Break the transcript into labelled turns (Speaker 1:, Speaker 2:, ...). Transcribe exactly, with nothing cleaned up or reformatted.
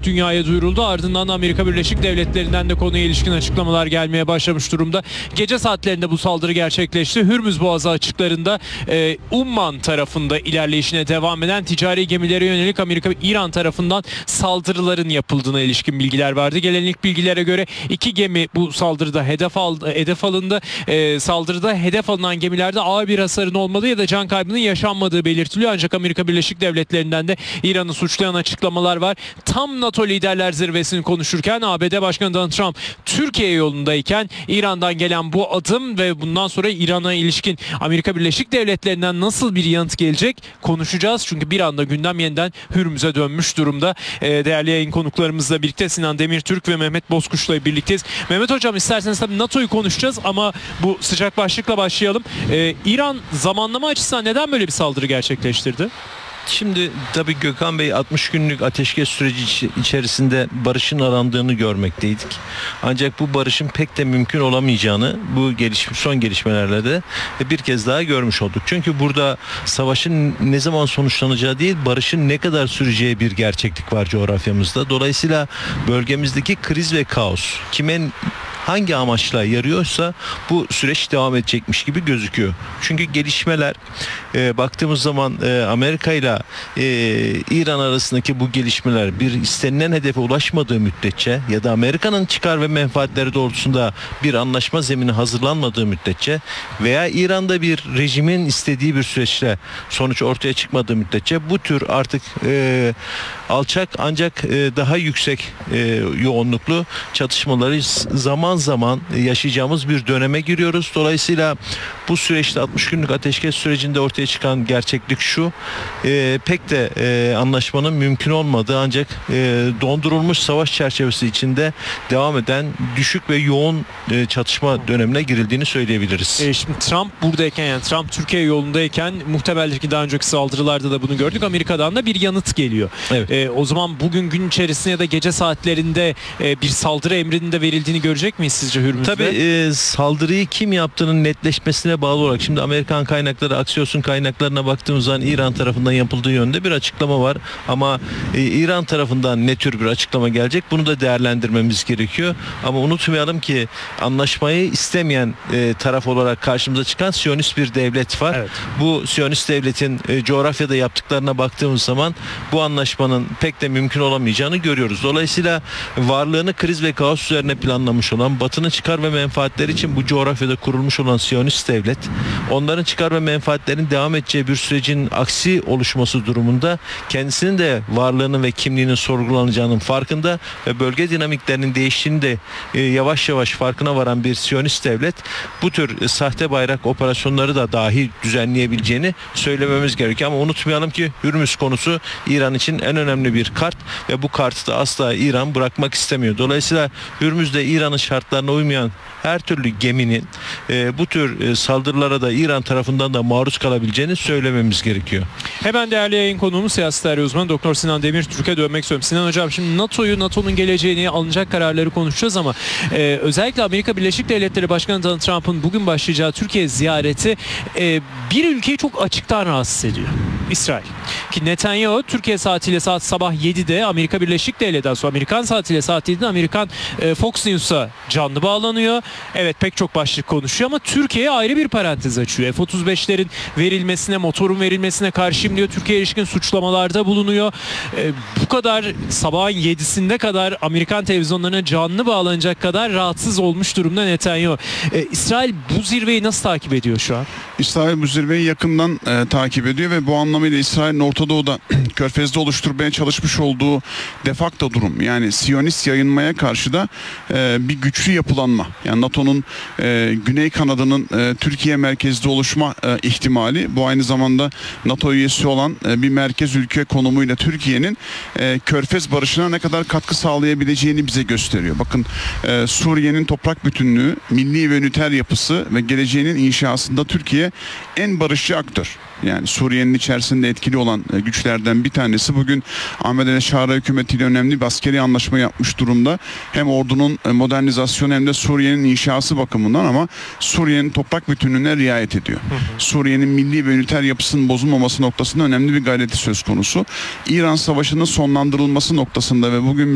Speaker 1: dünyaya duyuruldu. Ardından Amerika Birleşik Devletleri'nden de konuya ilişkin açıklamalar gelmeye başlamış durumda. Gece saatlerinde bu saldırı gerçekleşti. Hürmüz Boğazı açıklarında e, Umman tarafında ilerleyişine devam eden ticari gemilere yönelik Amerika ve İran tarafından saldırıların yapıldığına ilişkin bilgiler vardı. Gelen ilk bilgilere göre iki gemi bu saldırıda hedef, aldı, hedef alındı. E, saldırıda hedef alınan gemilerde ağır bir hasarın olmadığı ya da can kaybının yaşanmadığı belirtiliyor. Ancak Amerika Birleşik Devletleri'nden de İran'ı suçlayan açıklamalar var. Tam NATO liderler zirvesini konuşurken A B D Başkanı Donald Trump Türkiye yolundayken İran'dan gelen bu adım ve bundan sonra İran'a ilişkin Amerika Birleşik Devletleri'nden nasıl bir yanıt gelecek konuşacağız. Çünkü bir anda gündem yeniden Hürmüz'e dönmüş durumda. Ee, değerli yayın konuklarımızla birlikte Sinan Demirtürk ve Mehmet Bozkuş'la birlikteyiz. Mehmet Hocam, isterseniz tabii NATO'yu konuşacağız ama bu sıcak başlıkla başlayalım. Ee, İran zamanlama açısından neden böyle bir saldırı gerçekleştirdi?
Speaker 2: Şimdi tabii Gökhan Bey, altmış günlük ateşkes süreci içerisinde barışın arandığını görmekteydik. Ancak bu barışın pek de mümkün olamayacağını bu gelişme, son gelişmelerle de bir kez daha görmüş olduk. Çünkü burada savaşın ne zaman sonuçlanacağı değil, barışın ne kadar süreceği bir gerçeklik var coğrafyamızda. Dolayısıyla bölgemizdeki kriz ve kaos kimin hangi amaçla yarıyorsa bu süreç devam edecekmiş gibi gözüküyor. Çünkü gelişmeler e, baktığımız zaman e, Amerika ile e, İran arasındaki bu gelişmeler bir istenilen hedefe ulaşmadığı müddetçe ya da Amerika'nın çıkar ve menfaatleri doğrultusunda bir anlaşma zemini hazırlanmadığı müddetçe veya İran'da bir rejimin istediği bir süreçle sonuç ortaya çıkmadığı müddetçe bu tür artık e, alçak ancak e, daha yüksek e, yoğunluklu çatışmaları zaman zaman yaşayacağımız bir döneme giriyoruz. Dolayısıyla bu süreçte altmış günlük ateşkes sürecinde ortaya çıkan gerçeklik şu: e, pek de e, anlaşmanın mümkün olmadığı ancak e, dondurulmuş savaş çerçevesi içinde devam eden düşük ve yoğun e, çatışma dönemine girildiğini söyleyebiliriz.
Speaker 1: E şimdi Trump buradayken, yani Trump Türkiye yolundayken, muhtemeldir ki daha önceki saldırılarda da bunu gördük, Amerika'dan da bir yanıt geliyor.
Speaker 2: Evet.
Speaker 1: E, o zaman bugün gün içerisinde ya da gece saatlerinde e, bir saldırı emrinin de verildiğini görecek miyiz sizce Hürmüz'de?
Speaker 2: Tabii e, saldırıyı kim yaptığının netleşmesine bağlı olarak şimdi Amerikan kaynakları, Axios'un kaynaklarına baktığımız zaman İran tarafından yapıldığı yönde bir açıklama var. Ama e, İran tarafından ne tür bir açıklama gelecek, bunu da değerlendirmemiz gerekiyor. Ama unutmayalım ki anlaşmayı istemeyen e, taraf olarak karşımıza çıkan Siyonist bir devlet var.
Speaker 1: Evet.
Speaker 2: Bu Siyonist devletin e, coğrafyada yaptıklarına baktığımız zaman bu anlaşmanın pek de mümkün olamayacağını görüyoruz. Dolayısıyla varlığını kriz ve kaos üzerine planlamış olan, Batı'nın çıkar ve menfaatleri için bu coğrafyada kurulmuş olan Siyonist devlet, onların çıkar ve menfaatlerinin devam edeceği bir sürecin aksi oluşması durumunda kendisinin de varlığının ve kimliğinin sorgulanacağının farkında ve bölge dinamiklerinin değiştiğini de e, yavaş yavaş farkına varan bir Siyonist devlet bu tür e, sahte bayrak operasyonları da dahi düzenleyebileceğini söylememiz gerekiyor. Ama unutmayalım ki Hürmüz konusu İran için en önemli bir kart ve bu kartı da asla İran bırakmak istemiyor. Dolayısıyla Hürmüz'de İran'ın şartlarına uymayan her türlü geminin e, bu tür e, saldırılara da İran tarafından da maruz kalabileceğini söylememiz gerekiyor.
Speaker 1: Hemen değerli yayın konuğumuz siyaset tarihi uzmanı Doktor Sinan Demirtürk'e dönmek istiyorum. Sinan Hocam, şimdi NATO'yu, NATO'nun geleceğini, alınacak kararları konuşacağız ama e, özellikle Amerika Birleşik Devletleri Başkanı Donald Trump'ın bugün başlayacağı Türkiye ziyareti e, bir ülkeyi çok açıktan rahatsız ediyor. İsrail. Ki Netanyahu Türkiye saatiyle saat sabah yedide Amerika Birleşik Devletleri, sonra Amerikan saatiyle saat yedide Amerikan e, Fox News'a canlı bağlanıyor. Evet, pek çok başlık konuşuyor ama Türkiye'ye ayrı bir parantez açıyor. F otuz beşlerin verilmesine, motorun verilmesine karşıyım diyor. Türkiye'ye ilişkin suçlamalarda bulunuyor. E, bu kadar sabahın yedisinde kadar Amerikan televizyonlarına canlı bağlanacak kadar rahatsız olmuş durumda Netanyahu. E, İsrail bu zirveyi nasıl takip ediyor şu an?
Speaker 3: İsrail bu zirveyi yakından e, takip ediyor ve bu anlamıyla İsrail'in Orta Doğu'da Körfez'de oluşturmaya çalışmış olduğu defakto durum, yani Siyonist yayınmaya karşı da e, bir güçlü yapılanma. Yani NATO'nun e, güney kanadının e, Türkiye merkezli oluşma e, ihtimali, bu aynı zamanda NATO üyesi olan e, bir merkez ülke konumuyla Türkiye'nin e, Körfez barışına ne kadar katkı sağlayabileceğini bize gösteriyor. Bakın, e, Suriye'nin toprak bütünlüğü, milli ve üniter yapısı ve geleceğinin inşasında Türkiye en barışçı aktör. Yani Suriye'nin içerisinde etkili olan güçlerden bir tanesi. Bugün Ahmet El Şara hükümetiyle önemli bir askeri anlaşma yapmış durumda. Hem ordunun modernizasyonu hem de Suriye'nin inşası bakımından, ama Suriye'nin toprak bütünlüğüne riayet ediyor. Suriye'nin milli ve üniter yapısının bozulmaması noktasında önemli bir gayreti söz konusu. İran Savaşı'nın sonlandırılması noktasında ve bugün